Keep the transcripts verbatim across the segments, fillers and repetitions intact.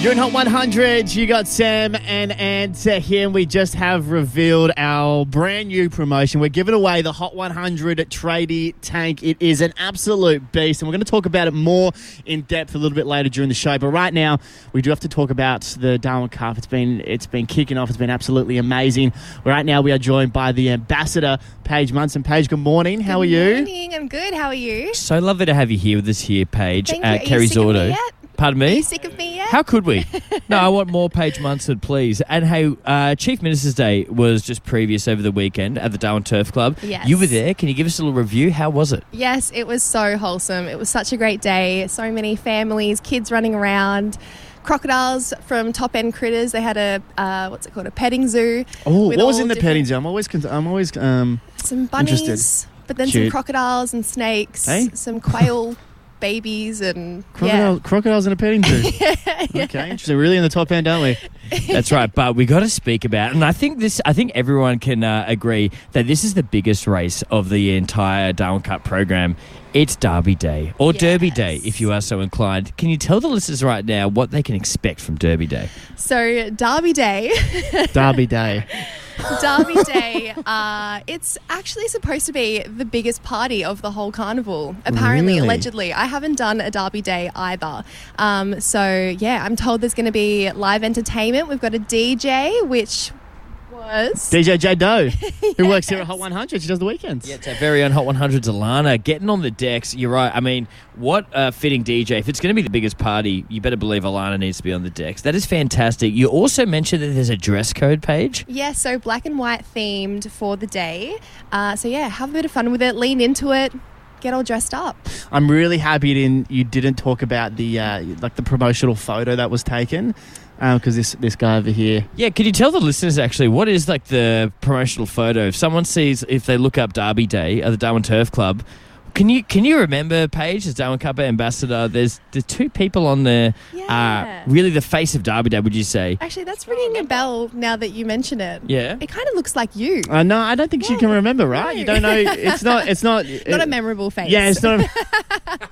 You're in Hot one hundred. You got Sam and Ant here, and we just have revealed our brand new promotion. We're giving away the Hot one hundred Tradie Tank. It is an absolute beast, and we're going to talk about it more in depth a little bit later during the show. But right now, we do have to talk about the Darwin Cup. It's been it's been kicking off. It's been absolutely amazing. Right now, we are joined by the ambassador, Paige Munson. Paige, good morning. How are you? Good morning. I'm good. How are you? So lovely to have you here with us here, Paige. Thank at you. Are Kerry's you sick Auto. of me yet? Pardon Are me? you sick of me yet? How could we? No, I want more Paige Munson, please. And hey, uh, Chief Minister's Day was just previous over the weekend at the Darwin Turf Club. Yes. You were there. Can you give us a little review? How was it? Yes, it was so wholesome. It was such a great day. So many families, kids running around. Crocodiles from Top End Critters. They had a, uh, what's it called, a petting zoo. Oh, with what was all in the different- petting zoo? I'm always, con- I'm always um, Some bunnies, interested. but then some Cute. crocodiles and snakes, Hey? some quail babies and, crocodile, crocodiles in a petting zoo. yeah. yeah. Okay, interesting. We're really in the top end, aren't we? That's right, but we got to speak about it. And I think this. I think everyone can uh, agree that this is the biggest race of the entire Darwin Cup program. It's Derby Day, or Yes. Derby Day, if you are so inclined. Can you tell the listeners right now what they can expect from Derby Day? So, Derby Day. Derby Day. Derby Day, uh, it's actually supposed to be the biggest party of the whole carnival, apparently, Really? allegedly. I haven't done a Derby Day either. Um, so, yeah, I'm told there's going to be live entertainment. We've got a D J, which was... D J J Doe, who works here at Hot one hundred. She does the weekends. Yeah, it's our very own Hot one hundred's Alana getting on the decks. You're right. I mean, what a fitting D J. If it's going to be the biggest party, you better believe Alana needs to be on the decks. That is fantastic. You also mentioned that there's a dress code page. Yeah, so black and white themed for the day. Uh, so, yeah, have a bit of fun with it. Lean into it. Get all dressed up. I'm really happy you didn't, you didn't talk about the uh, like the promotional photo that was taken, because this this guy over here. Yeah, can you tell the listeners actually what is like the promotional photo? If someone sees, if they look up Derby Day at the Darwin Turf Club, can you can you remember, Paige, as Darwin Cup ambassador? There's there's two people on there. Yeah. Uh, really, the face of Derby Day. Would you say? Actually, that's ringing a bell now that you mention it. Yeah. It kind of looks like you. Uh, no, I don't think she can No, remember. Right? no. You don't know. It's not. It's not. Not a memorable face. Yeah, it's not. A,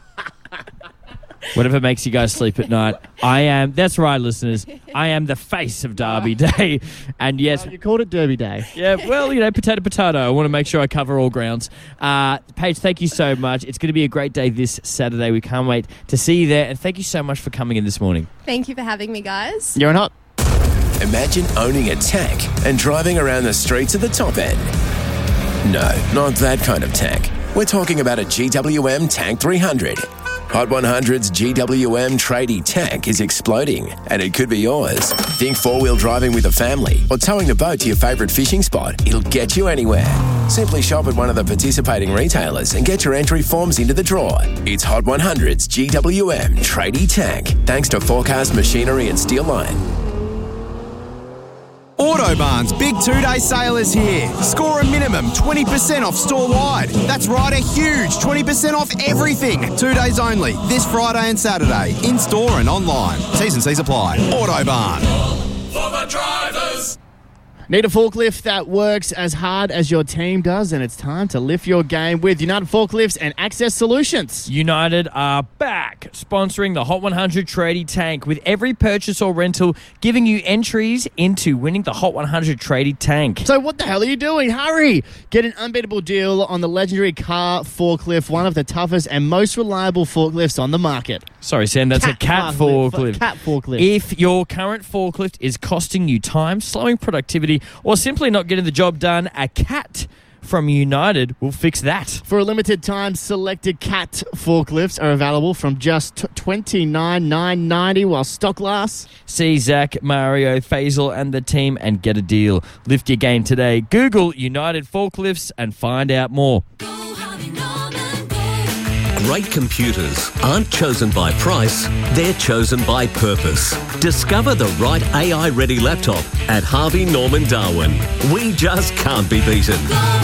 Whatever makes you guys sleep at night. I am. That's right, listeners. I am the face of Derby Day, and yes. you called it Derby Day. Yeah, well, you know, potato, potato. I want to make sure I cover all grounds. Uh, Paige, thank you so much. It's going to be a great day this Saturday. We can't wait to see you there. And thank you so much for coming in this morning. Thank you for having me, guys. You're on Hot. Imagine owning a tank and driving around the streets of the Top End. No, not that kind of tank. We're talking about a G W M Tank three hundred. Hot one hundred's G W M Tradie Tank is exploding, and it could be yours. Think four-wheel driving with a family or towing a boat to your favourite fishing spot. It'll get you anywhere. Simply shop at one of the participating retailers and get your entry forms into the draw. It's Hot one hundred's G W M Tradie Tank, thanks to Forecast Machinery and Steel Line. Autobarn's big two-day sale is here. Score a minimum twenty percent off store-wide. That's right, a huge twenty percent off everything. Two days only, this Friday and Saturday, in-store and online. T's and C's apply. Autobarn. For the drivers. Need a forklift that works as hard as your team does, and it's time to lift your game with United Forklifts and Access Solutions. United are back, sponsoring the Hot one hundred Tradie Tank with every purchase or rental giving you entries into winning the Hot one hundred Tradie Tank. So what the hell are you doing? Hurry! Get an unbeatable deal on the legendary car forklift, one of the toughest and most reliable forklifts on the market. Sorry, Sam, that's a cat forklift. Cat forklift. If your current forklift is costing you time, slowing productivity, or simply not getting the job done, a cat from United will fix that. For a limited time, selected cat forklifts are available from just twenty-nine thousand nine hundred ninety dollars while stock lasts. See Zach, Mario, Faisal and the team and get a deal. Lift your game today. Google United Forklifts and find out more. Great computers aren't chosen by price, they're chosen by purpose. Discover the right A I-ready laptop at Harvey Norman Darwin. We just can't be beaten.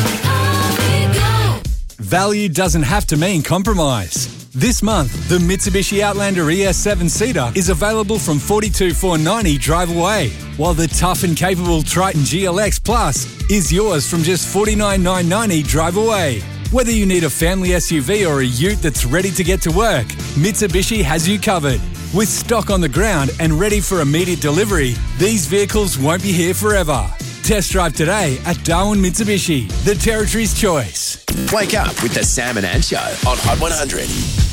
Value doesn't have to mean compromise. This month, the Mitsubishi Outlander E S seven Seater is available from forty-two thousand four hundred ninety dollars drive away, while the tough and capable Triton G L X Plus is yours from just forty-nine thousand nine hundred ninety dollars drive away. Whether you need a family S U V or a ute that's ready to get to work, Mitsubishi has you covered. With stock on the ground and ready for immediate delivery, these vehicles won't be here forever. Test drive today at Darwin Mitsubishi, the Territory's choice. Wake up with the Sam and Ant Show on Hot one hundred.